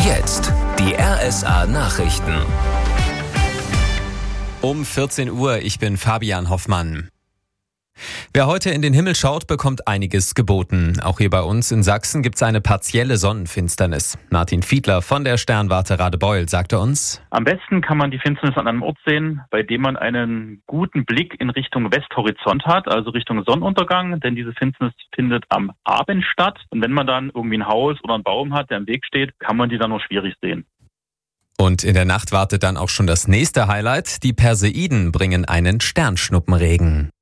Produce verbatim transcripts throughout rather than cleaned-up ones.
jetzt die R S A-Nachrichten. Um vierzehn Uhr, ich bin Fabian Hoffmann. Wer heute in den Himmel schaut, bekommt einiges geboten. Auch hier bei uns in Sachsen gibt es eine partielle Sonnenfinsternis. Martin Fiedler von der Sternwarte Radebeul sagte uns: Am besten kann man die Finsternis an einem Ort sehen, bei dem man einen guten Blick in Richtung Westhorizont hat, also Richtung Sonnenuntergang, denn diese Finsternis findet am Abend statt. Und wenn man dann irgendwie ein Haus oder einen Baum hat, der im Weg steht, kann man die dann nur schwierig sehen. Und in der Nacht wartet dann auch schon das nächste Highlight. Die Perseiden bringen einen Sternschnuppenregen.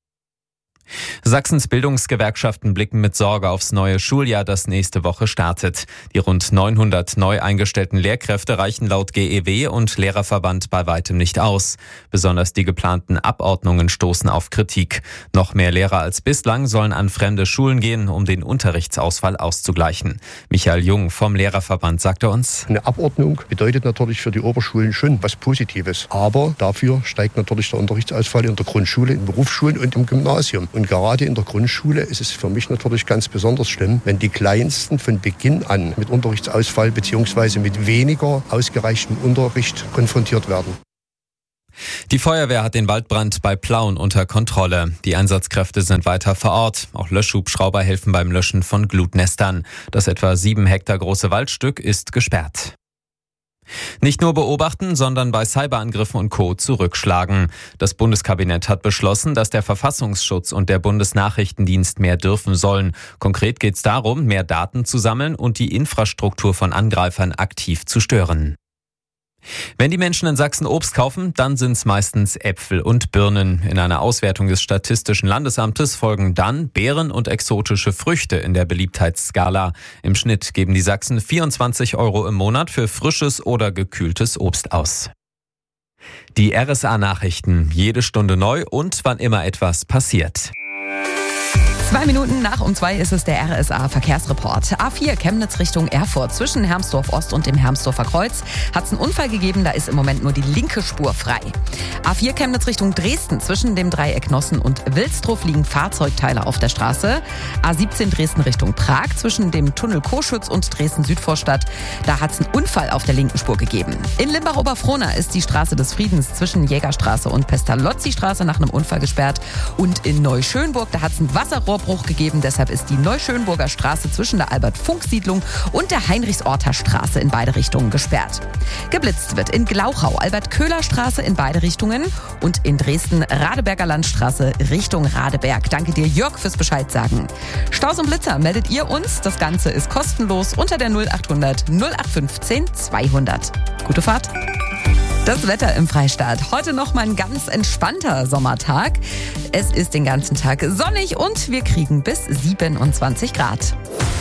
Sachsens Bildungsgewerkschaften blicken mit Sorge aufs neue Schuljahr, das nächste Woche startet. Die rund neunhundert neu eingestellten Lehrkräfte reichen laut G E W und Lehrerverband bei weitem nicht aus. Besonders die geplanten Abordnungen stoßen auf Kritik. Noch mehr Lehrer als bislang sollen an fremde Schulen gehen, um den Unterrichtsausfall auszugleichen. Michael Jung vom Lehrerverband sagte uns: Eine Abordnung bedeutet natürlich für die Oberschulen schon was Positives. Aber dafür steigt natürlich der Unterrichtsausfall in der Grundschule, in Berufsschulen und im Gymnasium. Und gerade in der Grundschule ist es für mich natürlich ganz besonders schlimm, wenn die Kleinsten von Beginn an mit Unterrichtsausfall bzw. mit weniger ausgereichtem Unterricht konfrontiert werden. Die Feuerwehr hat den Waldbrand bei Plauen unter Kontrolle. Die Einsatzkräfte sind weiter vor Ort. Auch Löschhubschrauber helfen beim Löschen von Glutnestern. Das etwa sieben Hektar große Waldstück ist gesperrt. Nicht nur beobachten, sondern bei Cyberangriffen und Co. zurückschlagen. Das Bundeskabinett hat beschlossen, dass der Verfassungsschutz und der Bundesnachrichtendienst mehr dürfen sollen. Konkret geht es darum, mehr Daten zu sammeln und die Infrastruktur von Angreifern aktiv zu stören. Wenn die Menschen in Sachsen Obst kaufen, dann sind es meistens Äpfel und Birnen. In einer Auswertung des Statistischen Landesamtes folgen dann Beeren und exotische Früchte in der Beliebtheitsskala. Im Schnitt geben die Sachsen vierundzwanzig Euro im Monat für frisches oder gekühltes Obst aus. Die R S A-Nachrichten, jede Stunde neu und wann immer etwas passiert. Zwei Minuten nach um zwei ist es der R S A-Verkehrsreport. A vier Chemnitz Richtung Erfurt. Zwischen Hermsdorf Ost und dem Hermsdorfer Kreuz hat es einen Unfall gegeben. Da ist im Moment nur die linke Spur frei. A vier Chemnitz Richtung Dresden. Zwischen dem Dreieck Nossen und Wilsdruff liegen Fahrzeugteile auf der Straße. A siebzehn Dresden Richtung Prag. Zwischen dem Tunnel Coschütz und Dresden-Südvorstadt. Da hat es einen Unfall auf der linken Spur gegeben. In Limbach-Oberfrohna ist die Straße des Friedens zwischen Jägerstraße und Pestalozzi-Straße nach einem Unfall gesperrt. Und in Neuschönburg, da hat es ein Wasserrohr Bruch gegeben. Deshalb ist die Neuschönburger Straße zwischen der Albert-Funk-Siedlung und der Heinrichsorter Straße in beide Richtungen gesperrt. Geblitzt wird in Glauchau Albert-Köhler-Straße in beide Richtungen und in Dresden Radeberger Landstraße Richtung Radeberg. Danke dir, Jörg, fürs Bescheid sagen. Staus und Blitzer meldet ihr uns. Das Ganze ist kostenlos unter der null achthundert null acht fünfzehn zweihundert. Gute Fahrt. Das Wetter im Freistaat. Heute noch mal ein ganz entspannter Sommertag. Es ist den ganzen Tag sonnig und wir kriegen bis siebenundzwanzig Grad.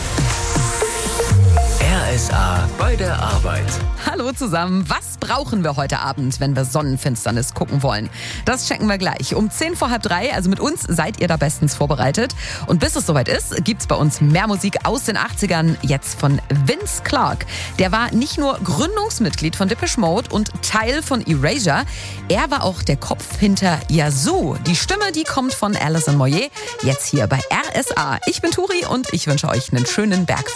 R S A bei der Arbeit. Hallo zusammen. Was brauchen wir heute Abend, wenn wir Sonnenfinsternis gucken wollen? Das checken wir gleich. Um zehn vor halb drei, also mit uns, seid ihr da bestens vorbereitet. Und bis es soweit ist, gibt's bei uns mehr Musik aus den achtzigern. Jetzt von Vince Clarke. Der war nicht nur Gründungsmitglied von Depeche Mode und Teil von Erasure. Er war auch der Kopf hinter Yazoo. Die Stimme, die kommt von Alison Moyet. Jetzt hier bei R S A. Ich bin Turi und ich wünsche euch einen schönen Berg